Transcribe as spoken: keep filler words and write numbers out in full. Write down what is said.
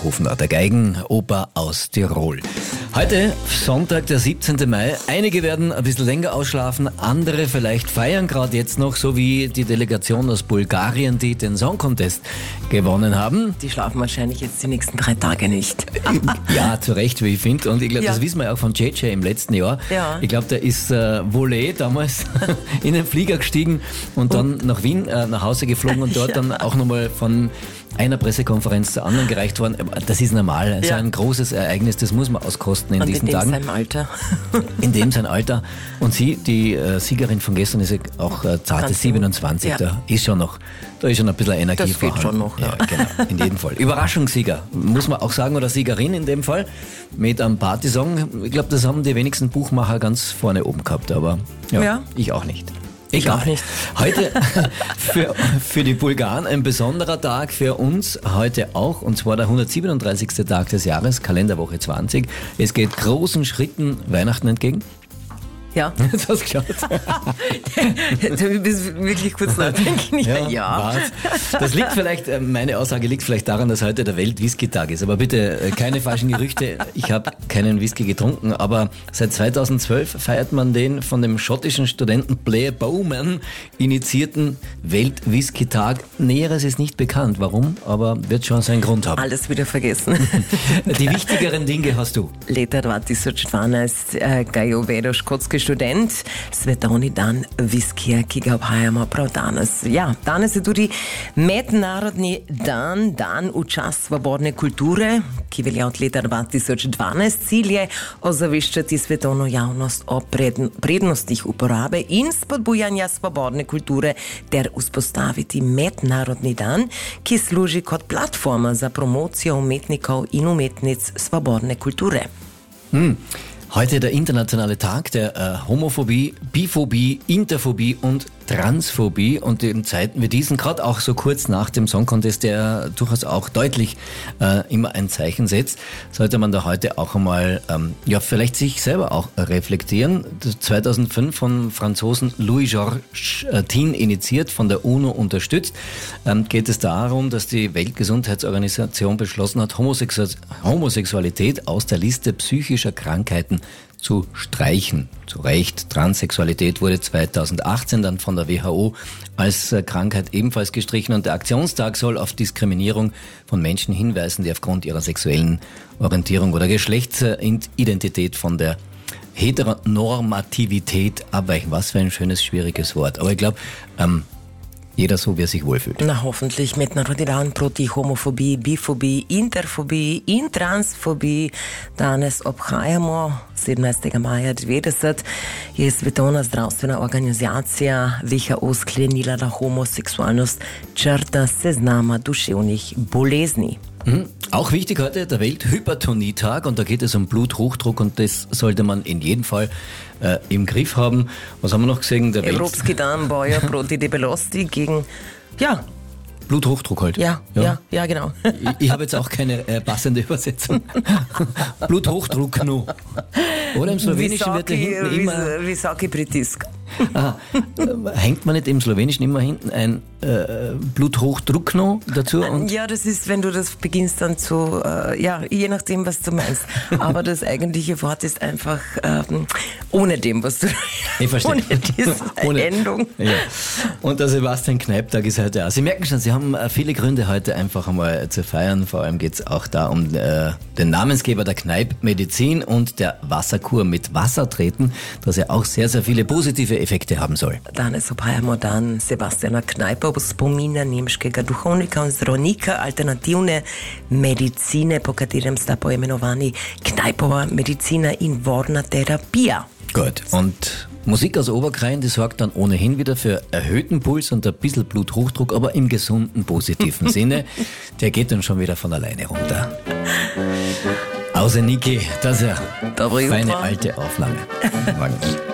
Hofner, der Geigenoper aus Tirol. Heute, Sonntag, der siebzehnten Mai. Einige werden ein bisschen länger ausschlafen, andere vielleicht feiern gerade jetzt noch, so wie die Delegation aus Bulgarien, die den Song Contest gewonnen haben. Die schlafen wahrscheinlich jetzt die nächsten drei Tage nicht. Ja, zu Recht, wie ich finde. Und ich glaube, Ja. das wissen wir ja auch von J J im letzten Jahr. Ja. Ich glaube, der ist äh, Volley damals in den Flieger gestiegen und dann nach Wien äh, nach Hause geflogen und dort Ja. dann auch nochmal von einer Pressekonferenz zur anderen gereicht worden. Aber das ist normal. Das ist Ja. ein großes Ereignis, das muss man auskosten in Und diesen in dem Tagen. seinem Alter. In dem sein Alter. Und sie, die äh, Siegerin von gestern, ist ja auch äh, zarte Ganz siebenundzwanzig. ja. Da ist schon noch, da ist schon ein bisschen Energie Das geht vorhanden. schon noch, Ja, ja. genau, in jedem Fall. Überraschungssieger, muss man auch sagen, oder Siegerin in dem Fall, mit einem Partysong. Ich glaube, das haben die wenigsten Buchmacher ganz vorne oben gehabt, aber ja, Ja. ich auch nicht. Ich Egal. auch nicht. Heute für, für die Bulgaren ein besonderer Tag, für uns heute auch, und zwar der hundertsiebenunddreißigste Tag des Jahres, Kalenderwoche zwanzig. Es geht großen Schritten Weihnachten entgegen. Ja. Jetzt hast du geschaut. Du bist wirklich kurz nachdenken. Ja. ja. was? Das liegt vielleicht, äh, meine Aussage liegt vielleicht daran, dass heute der Welt-Whisky-Tag ist. Aber bitte äh, keine falschen Gerüchte. Ich habe keinen Whisky getrunken, aber seit zweitausendzwölf feiert man den von dem schottischen Studenten Blair Bowman initiierten Welt-Whisky-Tag. Näheres ist nicht bekannt. Warum? Aber wird schon seinen Grund haben. Alles wieder vergessen. Die wichtigeren Dinge hast du. Leta dvajset dvanajst ga je uvedel škotski študent, svetovni dan viskija, ki ga obhajamo prav danes. Ja, danes je tudi mednarodni dan, dan v čast svobodne kulture, ki velja od leta dva tisoč dvanajst. Cilj je ozaveščati svetovno javnost o predn- prednostih uporabe in spodbujanja svobodne kulture ter vzpostaviti mednarodni dan, ki služi kot platforma za promocijo umetnikov in umetnic svobodne kulture. Hm. Heute der internationale Tag der äh, Homophobie, Biphobie, Interphobie und Transphobie. Und in Zeiten wie diesen, gerade auch so kurz nach dem Song Contest, der durchaus auch deutlich äh, immer ein Zeichen setzt, sollte man da heute auch einmal, ähm, ja, vielleicht sich selber auch reflektieren. Das zweitausendfünf von Franzosen Louis-Georges äh, Tin initiiert, von der UNO unterstützt, ähm, geht es darum, dass die Weltgesundheitsorganisation beschlossen hat, Homosexu- Homosexualität aus der Liste psychischer Krankheiten zu streichen. Zu Recht, Transsexualität wurde zweitausendachtzehn dann von der W H O als Krankheit ebenfalls gestrichen und der Aktionstag soll auf Diskriminierung von Menschen hinweisen, die aufgrund ihrer sexuellen Orientierung oder Geschlechtsidentität von der Heteronormativität abweichen. Was für ein schönes, schwieriges Wort. Aber ich glaube, ähm, jeder so, wie er sich wohlfühlt. Na, hoffentlich mednarodni dan proti homofobiji, bifobiji, interfobiji in transfobiji. Danes obhajamo sedemnajstega maja devetdeset je Svetovna zdravstvena organizacija W H O sklenila, da homoseksualnost črta s seznama duševnih bolezni. Mhm. Auch wichtig heute der Welthypertonietag und da geht es um Bluthochdruck und das sollte man in jedem Fall äh, im Griff haben. Was haben wir noch gesehen? Der Welt- Evropski dan boja proti debelosti gegen, ja, Bluthochdruck halt. ja, ja, ja, ja genau. Ich, ich habe jetzt auch keine äh, passende Übersetzung. Bluthochdruck no. Oder im Slowenischen wird ja hinten immer... Visoki pritisk. Ah, äh, hängt man nicht im Slowenischen immer hinten ein äh, Bluthochdruck no dazu? Und Ja, das ist, wenn du das beginnst dann zu, äh, ja, je nachdem, was du meinst. Aber das eigentliche Wort ist einfach ähm, ohne dem, was du... ich verstehe. Ohne diese Ohne- Endung. Ja. Und der Sebastian Kneipp-Tag ist heute auch. Sie merken schon, Sie haben äh, viele Gründe heute einfach einmal zu feiern. Vor allem geht es auch da um äh, den Namensgeber der Kneipp-Medizin und der Wasserkur mit Wasser treten, das ja auch sehr, sehr viele positive Effekte haben soll. Danes obhajamo dan Sebastiana Knajpa, spomina nemškega duhovnika in zdravnika alternativne medicine, po katerem sta poimenovani Knajpova medicina in vodna terapija. Gut, und Musik aus Oberkrain, die sorgt dann ohnehin wieder für erhöhten Puls und ein bisschen Bluthochdruck, aber im gesunden, positiven Sinne. Der geht dann schon wieder von alleine runter. Außer Niki, das ist ja Dobre feine jutro. alte Aufnahme. Magnus.